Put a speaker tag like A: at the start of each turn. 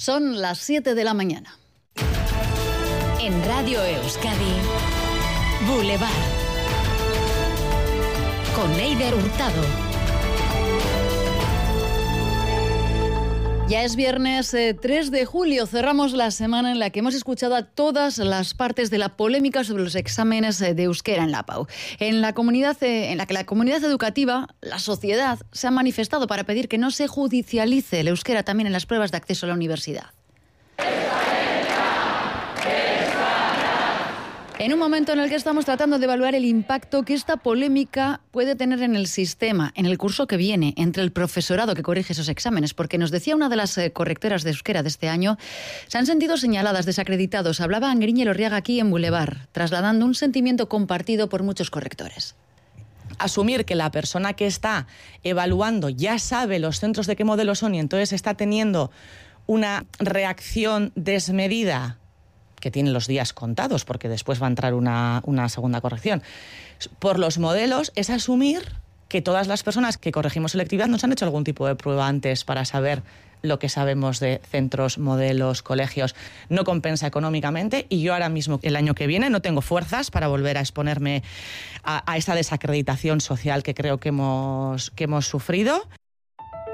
A: Son las 7 de la mañana.
B: En Radio Euskadi, Boulevard. Con Eider Hurtado.
A: Ya es viernes 3 de julio, cerramos la semana en la que hemos escuchado a todas las partes de la polémica sobre los exámenes de euskera en la PAU. En la que la comunidad educativa, la sociedad, se ha manifestado para pedir que no se judicialice el euskera también en las pruebas de acceso a la universidad. En un momento en el que estamos tratando de evaluar el impacto que esta polémica puede tener en el sistema, en el curso que viene, entre el profesorado que corrige esos exámenes, porque nos decía una de las correctoras de euskera de este año, se han sentido señaladas, desacreditados. Hablaba Angriñe Lorriaga aquí en Boulevard, trasladando un sentimiento compartido por muchos correctores.
C: Asumir que la persona que está evaluando ya sabe los centros de qué modelo son y entonces está teniendo una reacción desmedida, que tiene los días contados, porque después va a entrar una segunda corrección, por los modelos, es asumir que todas las personas que corregimos selectividad nos han hecho algún tipo de prueba antes para saber lo que sabemos de centros, modelos, colegios. No compensa económicamente y yo ahora mismo, el año que viene, no tengo fuerzas para volver a exponerme a esa desacreditación social que creo que hemos sufrido.